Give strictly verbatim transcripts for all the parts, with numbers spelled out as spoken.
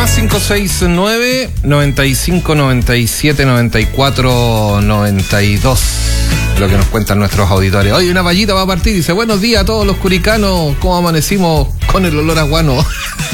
Más cinco seis nueve, noventa y cinco, noventa y siete, noventa y cuatro, noventa y dos. Lo que nos cuentan nuestros auditores. Hoy una vallita va a partir y dice: buenos días a todos los curicanos. ¿Cómo amanecimos con el olor a guano?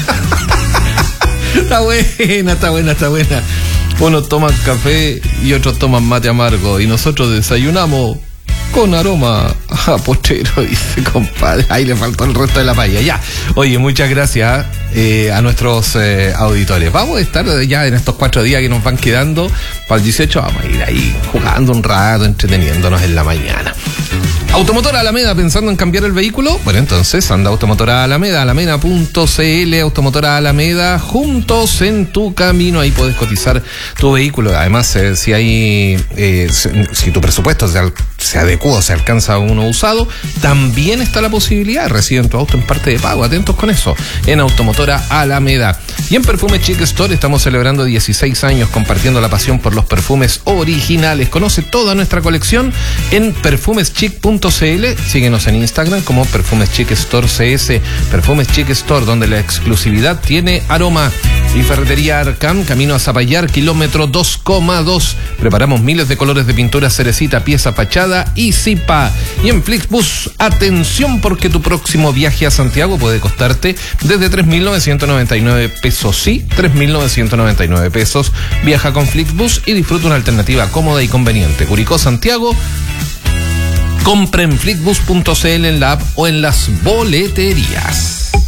Está buena, está buena, está buena. Unos toman café y otros toman mate amargo. Y nosotros desayunamos con aroma a pochero, dice compadre. Ahí le faltó el resto de la paella. Ya. Oye, muchas gracias eh, a nuestros eh, auditores. Vamos a estar ya en estos cuatro días que nos van quedando. Para el dieciocho vamos a ir ahí jugando un rato, entreteniéndonos en la mañana. Automotora Alameda, ¿pensando en cambiar el vehículo? Bueno, entonces anda Automotora Alameda, alameda punto c l, Automotora Alameda, juntos en tu camino. Ahí puedes cotizar tu vehículo. Además, eh, si hay, eh, si, si tu presupuesto se, al, se adecua, se alcanza uno usado, también está la posibilidad de recibir tu auto en parte de pago. Atentos con eso, en Automotora Alameda. Y en Perfumes Chic Store estamos celebrando dieciséis años compartiendo la pasión por los perfumes originales. Conoce toda nuestra colección en perfumes chic punto c l. Síguenos en Instagram como Perfumes Chic Store C S. Perfumes Chic Store, donde la exclusividad tiene aroma. Y Ferretería Arcam, camino a Zapallar, kilómetro dos coma dos. Preparamos miles de colores de pintura cerecita, pieza fachada y zipa. Y en Flixbus, atención, porque tu próximo viaje a Santiago puede costarte desde tres mil novecientos noventa y nueve pesos. Sí, tres mil novecientos noventa y nueve pesos. Viaja con Flixbus y disfruta una alternativa cómoda y conveniente. Curicó, Santiago. Compra en flixbus punto c l, en la app o en las boleterías.